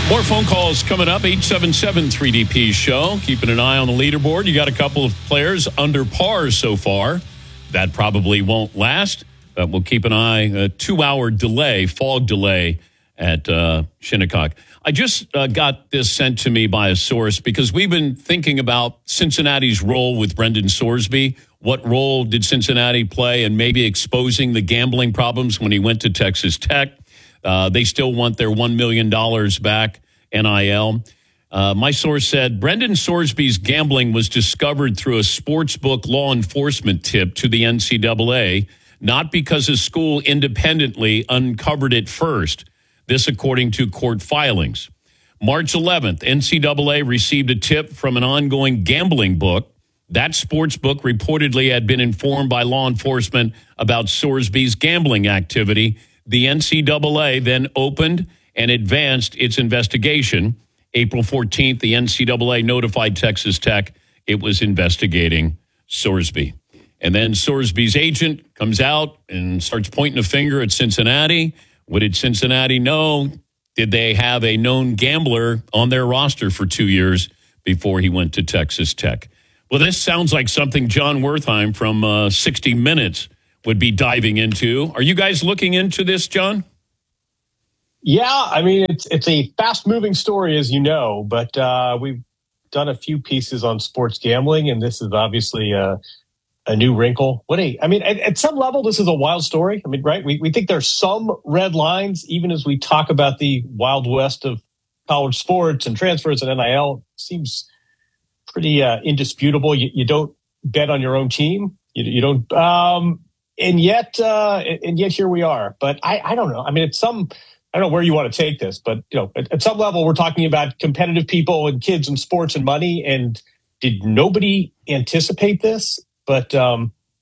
More phone calls coming up. 877-3DP show. Keeping an eye on the leaderboard. You got a couple of players under par so far. That probably won't last. But we'll keep an eye. A 2-hour delay, fog delay at Shinnecock. I just got this sent to me by a source because we've been thinking about Cincinnati's role with Brendan Sorsby. What role did Cincinnati play in maybe exposing the gambling problems when he went to Texas Tech? They still want their $1 million back, NIL. My source said Brendan Sorsby's gambling was discovered through a sportsbook law enforcement tip to the NCAA, not because his school independently uncovered it first. This according to court filings. March 11th, NCAA received a tip from an ongoing gambling book. That sports book reportedly had been informed by law enforcement about Sorsby's gambling activity. The NCAA then opened and advanced its investigation. April 14th, the NCAA notified Texas Tech it was investigating Sorsby. And then Sorsby's agent comes out and starts pointing a finger at Cincinnati. What did Cincinnati know? Did they have a known gambler on their roster for 2 years before he went to Texas Tech? Well, this sounds like something John Wertheim from 60 Minutes would be diving into. Are you guys looking into this, John? Yeah, I mean, it's a fast-moving story, as you know, but we've done a few pieces on sports gambling, and this is obviously a new wrinkle. At some level, this is a wild story. I mean, right? We think there's some red lines, even as we talk about the Wild West of college sports and transfers and NIL. Seems pretty indisputable. You don't bet on your own team. You don't, and yet here we are. But I don't know. I mean, I don't know where you want to take this, but at some level, we're talking about competitive people and kids and sports and money. And did nobody anticipate this? But I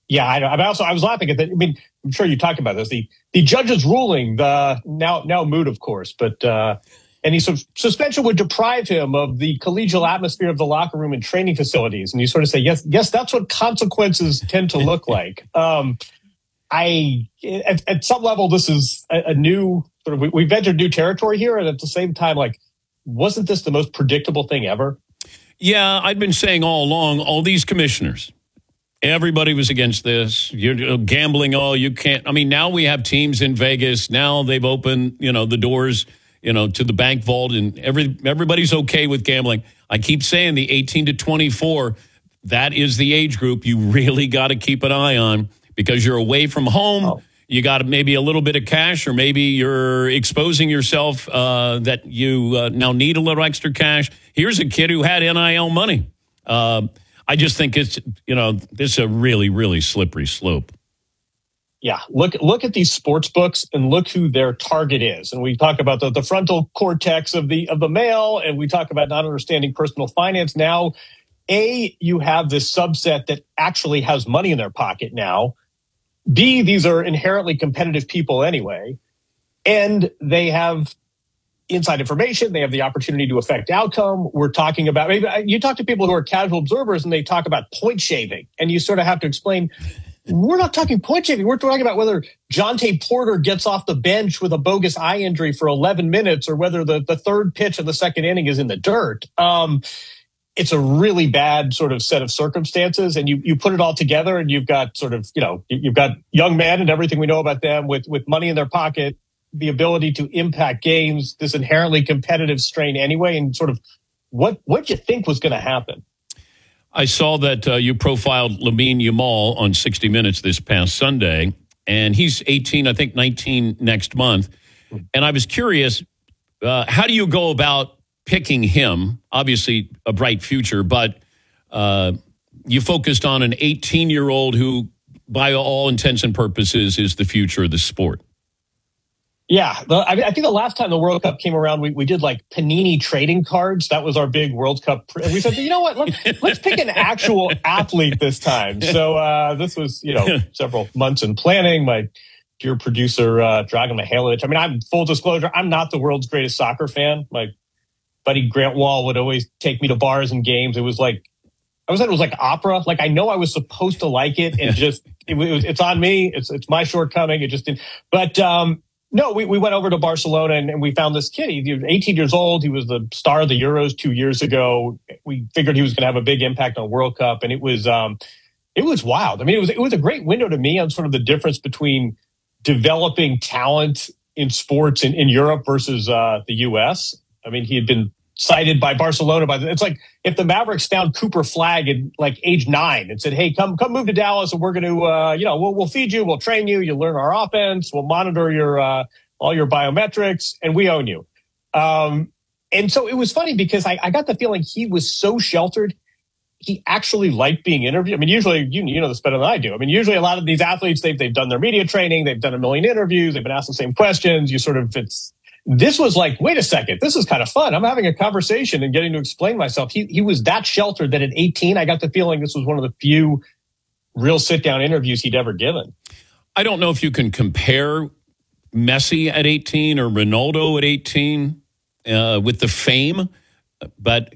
was laughing at that. I mean, I'm sure you talked about this. The judge's ruling, the now moot, of course, but any sort of suspension would deprive him of the collegial atmosphere of the locker room and training facilities. And you sort of say, yes, that's what consequences tend to look like. At some level, this is a new sort of, we've entered new territory here. And at the same time, wasn't this the most predictable thing ever? Yeah, I've been saying all along, all these commissioners, everybody was against this. You're gambling. Oh, you can't. I mean, now we have teams in Vegas. Now they've opened, the doors, to the bank vault, and everybody's okay with gambling. I keep saying the 18 to 24, that is the age group you really got to keep an eye on because you're away from home. Oh. You got maybe a little bit of cash, or maybe you're exposing yourself that you now need a little extra cash. Here's a kid who had NIL money. I just think it's, this is a really, really slippery slope. Yeah, look at these sports books and look who their target is. And we talk about the frontal cortex of the male, and we talk about not understanding personal finance. Now, you have this subset that actually has money in their pocket now. B, these are inherently competitive people anyway, and they have inside information. They have the opportunity to affect outcome. We're talking about, maybe you talk to people who are casual observers and they talk about point shaving, and you sort of have to explain, we're not talking point shaving. We're talking about whether Jonte Porter gets off the bench with a bogus eye injury for 11 minutes or whether the third pitch of the second inning is in the dirt. It's a really bad sort of set of circumstances, and you put it all together and you've got sort of, you've got young men and everything we know about them with money in their pocket, the ability to impact games, this inherently competitive strain anyway, and sort of what you think was going to happen. I saw that you profiled Lamine Yamal on 60 Minutes this past Sunday, and he's 18, I think 19 next month. And I was curious, how do you go about picking him? Obviously, a bright future, but you focused on an 18-year-old who, by all intents and purposes, is the future of the sport. Yeah, I think the last time the World Cup came around, we did Panini trading cards. That was our big World Cup. And we said, you know what, let's pick an actual athlete this time. So this was, several months in planning. My dear producer, Dragan Mihailovic. I mean, I'm full disclosure, I'm not the world's greatest soccer fan. My buddy Grant Wall would always take me to bars and games. It was like, I said it was like opera. I know I was supposed to like it, and just it's on me. It's my shortcoming. It just didn't. But No, we went over to Barcelona and we found this kid. He was 18 years old. He was the star of the Euros 2 years ago. We figured he was going to have a big impact on World Cup, and it was wild. I mean, it was a great window to me on sort of the difference between developing talent in sports in Europe versus the U.S. I mean, he had been cited by Barcelona. It's like if the Mavericks found Cooper Flagg at like age 9 and said, "Hey, come move to Dallas, and we're going to, we'll feed you, we'll train you, you'll learn our offense, we'll monitor your all your biometrics, and we own you." And so it was funny because I got the feeling he was so sheltered. He actually liked being interviewed. I mean, usually, you know this better than I do. I mean, usually a lot of these athletes, they've done their media training, they've done a million interviews, they've been asked the same questions. This was like, wait a second, this is kind of fun. I'm having a conversation and getting to explain myself. He was that sheltered that at 18, I got the feeling this was one of the few real sit-down interviews he'd ever given. I don't know if you can compare Messi at 18 or Ronaldo at 18 with the fame, but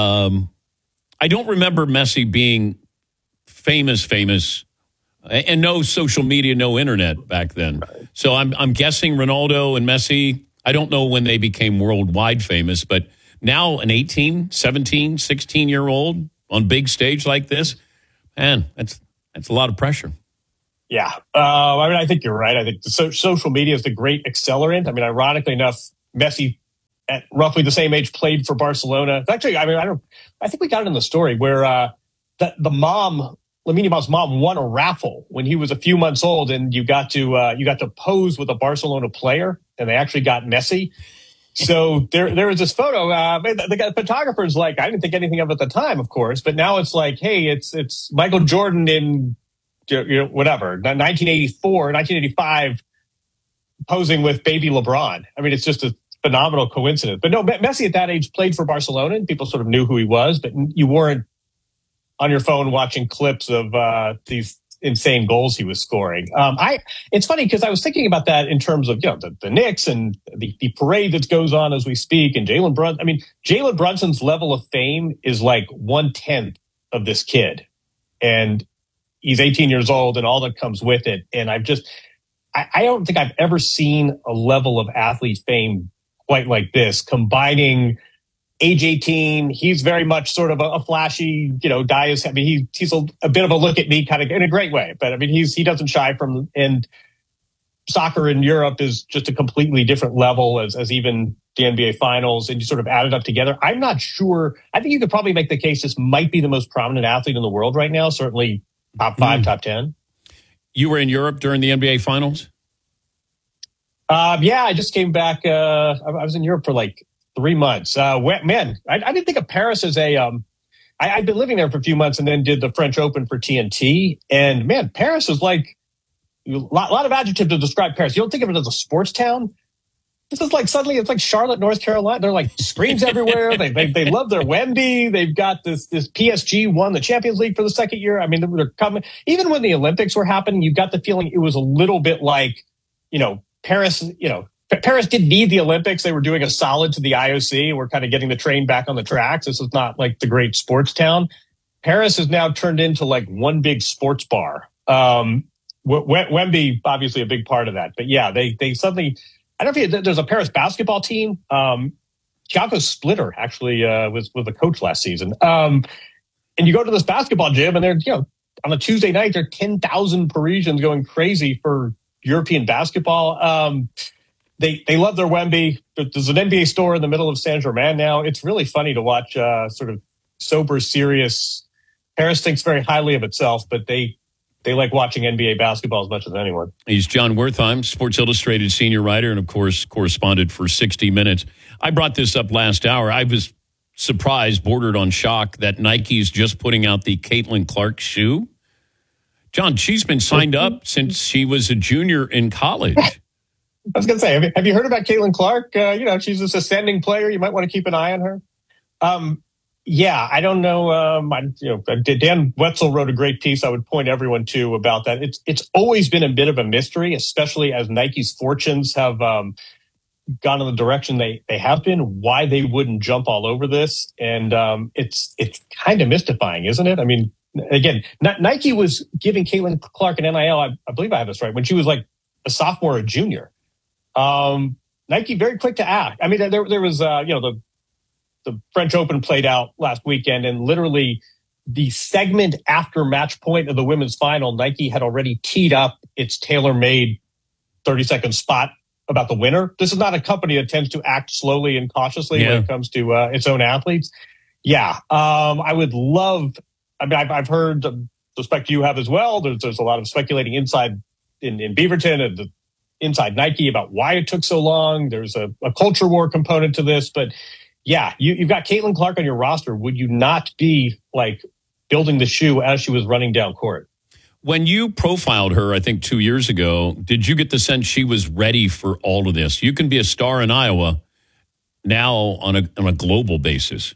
I don't remember Messi being famous, and no social media, no internet back then. Right. So I'm guessing Ronaldo and Messi, I don't know when they became worldwide famous, but now an 18, 17, 16-year-old on big stage like this, man, that's a lot of pressure. Yeah. I mean, I think you're right. I think social media is the great accelerant. I mean, ironically enough, Messi at roughly the same age played for Barcelona. Actually, I mean, I think we got it in the story where the mom, Lamine Yamal's mom, won a raffle when he was a few months old, and you got to pose with a Barcelona player, and they actually got Messi. So there was this photo. The photographer's like, I didn't think anything of it at the time, of course, but now it's like, hey, it's Michael Jordan in whatever 1984, 1985, posing with baby LeBron. I mean, it's just a phenomenal coincidence. But no, Messi at that age played for Barcelona, and people sort of knew who he was, but you weren't on your phone watching clips of these insane goals he was scoring. It's funny because I was thinking about that in terms of the Knicks and the parade that goes on as we speak, and Jalen Brunson. I mean, Jalen Brunson's level of fame is like 1/10 of this kid, and he's 18 years old, and all that comes with it. And I don't think I've ever seen a level of athlete fame quite like this, combining age 18. He's very much sort of a flashy, guy. I mean, he's a bit of a look at me kind of in a great way, but I mean, he doesn't shy from, and soccer in Europe is just a completely different level as even the NBA finals, and you sort of add it up together. I'm not sure. I think you could probably make the case this might be the most prominent athlete in the world right now. Certainly top 5, top 10. You were in Europe during the NBA finals? Yeah, I just came back. I was in Europe for like 3 months. Man, I didn't think of Paris as I'd been living there for a few months and then did the French Open for TNT. And man, Paris is like a lot of adjectives to describe Paris. You don't think of it as a sports town. This is like suddenly it's like Charlotte, North Carolina. They're like screens everywhere. They love their Wemby. They've got this PSG won the Champions League for the second year. I mean, they're coming. Even when the Olympics were happening, you got the feeling it was a little bit like, Paris, Paris didn't need the Olympics. They were doing a solid to the IOC. We're kind of getting the train back on the tracks. This is not like the great sports town. Paris has now turned into like one big sports bar. Wemby, obviously a big part of that. But yeah, they suddenly, I don't know if there's a Paris basketball team. Thiago Splitter actually was a coach last season. And you go to this basketball gym and they're, on a Tuesday night, there are 10,000 Parisians going crazy for European basketball. They love their Wemby. There's an NBA store in the middle of Saint-Germain now. It's really funny to watch sort of sober, serious. Paris thinks very highly of itself, but they like watching NBA basketball as much as anyone. He's Jon Wertheim, Sports Illustrated senior writer, and of course correspondent for 60 Minutes. I brought this up last hour. I was surprised, bordered on shock, that Nike's just putting out the Caitlin Clark shoe. John, she's been signed up since she was a junior in college. I was going to say, have you heard about Caitlin Clark? She's this ascending player. You might want to keep an eye on her. Yeah, I don't know. Dan Wetzel wrote a great piece I would point everyone to about that. It's always been a bit of a mystery, especially as Nike's fortunes have gone in the direction they have been, why they wouldn't jump all over this. And it's kind of mystifying, isn't it? I mean, again, Nike was giving Caitlin Clark an NIL, I believe I have this right, when she was like a sophomore or junior. Nike very quick to act. I mean, there was, the French Open played out last weekend, and literally the segment after match point of the women's final, Nike had already teed up its tailor-made 30-second spot about the winner. This is not a company that tends to act slowly and cautiously when it comes to its own athletes. Yeah, I would love. I mean, I've heard, suspect you have as well. There's a lot of speculating inside in Beaverton and inside Nike about why it took so long. There's a culture war component to this, but yeah, you've got Caitlin Clark on your roster. Would you not be like building the shoe as she was running down court? When you profiled her, I think 2 years ago, did you get the sense she was ready for all of this? You can be a star in Iowa now on a global basis.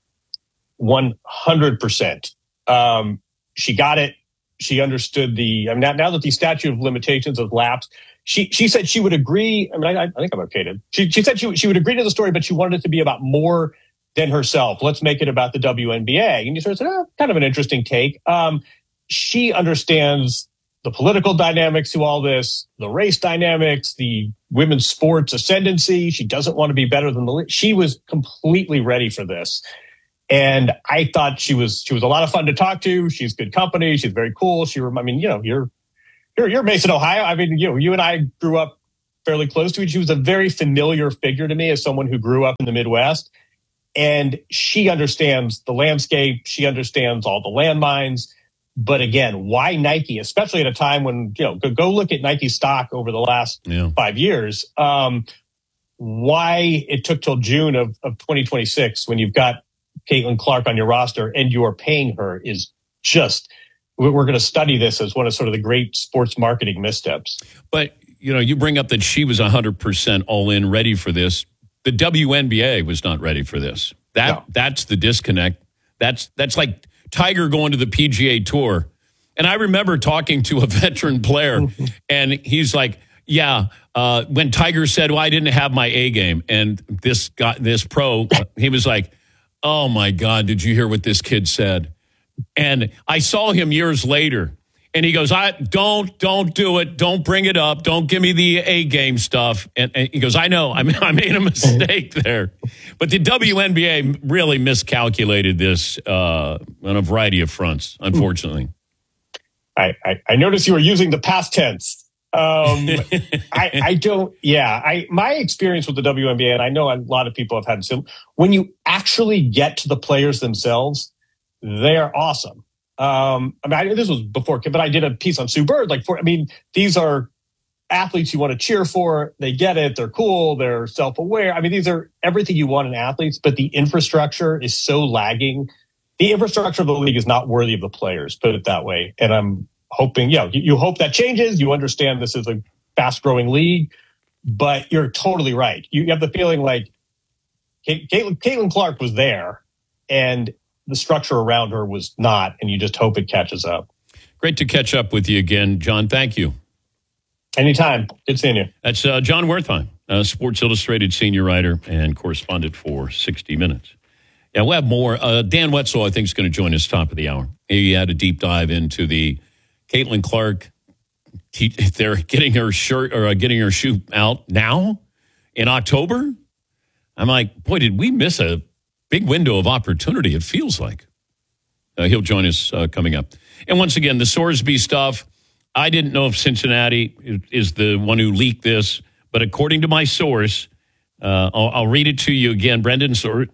100%. She got it. She understood now that the statute of limitations has lapsed, she said she would agree. I mean, I think I'm okay to. She said she would agree to the story, but she wanted it to be about more than herself. Let's make it about the WNBA. And you sort of said, kind of an interesting take. She understands the political dynamics to all this, the race dynamics, the women's sports ascendancy. She doesn't want to be better than she was completely ready for this. And I thought she was a lot of fun to talk to. She's good company. She's very cool. You're Mason, Ohio. I mean, you and I grew up fairly close to each. She was a very familiar figure to me as someone who grew up in the Midwest. And she understands the landscape. She understands all the landmines. But again, why Nike, especially at a time when, go look at Nike stock over the last 5 years. Why it took till June of 2026 when you've got Caitlin Clark on your roster and you are paying her is just, we're going to study this as one of sort of the great sports marketing missteps. But, you bring up that she was 100% all in, ready for this. The WNBA was not ready for this. That's the disconnect. That's like Tiger going to the PGA Tour. And I remember talking to a veteran player, and he's like, when Tiger said, well, I didn't have my A game. And this pro, he was like, oh, my God, did you hear what this kid said? And I saw him years later, and he goes, don't do it. Don't bring it up. Don't give me the A game stuff. And he goes, I know. I made a mistake there. But the WNBA really miscalculated this on a variety of fronts, unfortunately. I noticed you were using the past tense. My experience with the WNBA, and I know a lot of people have had some, when you actually get to the players themselves, they are awesome. This was before, but I did a piece on Sue Bird. These are athletes you want to cheer for. They get it. They're cool. They're self-aware. I mean, these are everything you want in athletes, but the infrastructure is so lagging. The infrastructure of the league is not worthy of the players, put it that way. And I'm hoping, you hope that changes. You understand this is a fast-growing league, but you're totally right. You have the feeling like Caitlin Clark was there, and the structure around her was not, and you just hope it catches up. Great to catch up with you again, John. Thank you. Anytime. Good seeing you. That's John Wertheim, Sports Illustrated senior writer and correspondent for 60 Minutes. Yeah, we'll have more. Dan Wetzel, I think, is going to join us top of the hour. He had a deep dive into the Caitlin Clark. They're getting her shirt or getting her shoe out now in October. I'm like, boy, did we miss a big window of opportunity, it feels like. He'll join us coming up. And once again, the Sorsby stuff, I didn't know if Cincinnati is the one who leaked this, but according to my source, I'll read it to you again. Brendan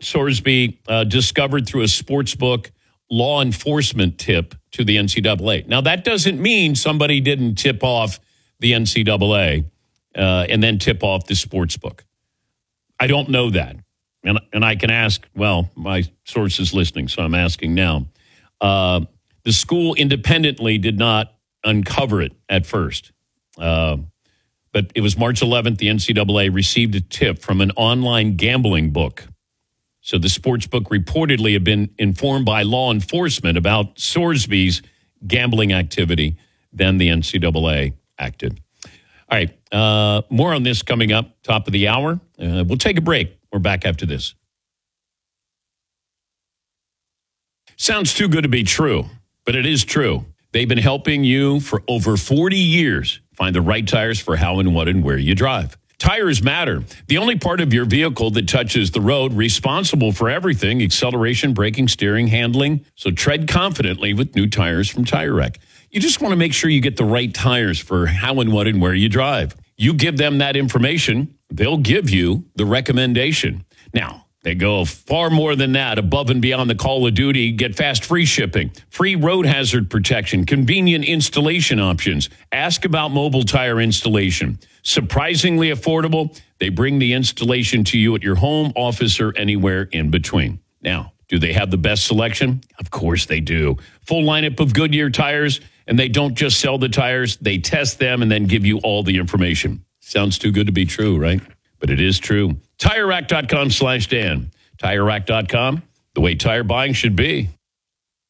Sorsby discovered through a sports book law enforcement tip to the NCAA. Now, that doesn't mean somebody didn't tip off the NCAA and then tip off the sports book. I don't know that. And I can ask, well, my source is listening, so I'm asking now. The school independently did not uncover it at first. But it was March 11th, the NCAA received a tip from an online gambling book. So the sports book reportedly had been informed by law enforcement about Sorsby's gambling activity. Then the NCAA acted. All right, more on this coming up, top of the hour. We'll take a break. We're back after this. Sounds too good to be true, but it is true. They've been helping you for over 40 years find the right tires for how and what and where you drive. Tires matter. The only part of your vehicle that touches the road, responsible for everything, acceleration, braking, steering, handling. So tread confidently with new tires from Tire Rack. You just want to make sure you get the right tires for how and what and where you drive. You give them that information, they'll give you the recommendation. Now, they go far more than that, above and beyond the call of duty. Get fast free shipping, free road hazard protection, convenient installation options. Ask about mobile tire installation. Surprisingly affordable. They bring the installation to you at your home, office, or anywhere in between. Now, do they have the best selection? Of course they do. Full lineup of Goodyear tires, and they don't just sell the tires. They test them and then give you all the information. Sounds too good to be true, right? But it is true. TireRack.com/Dan. TireRack.com, the way tire buying should be.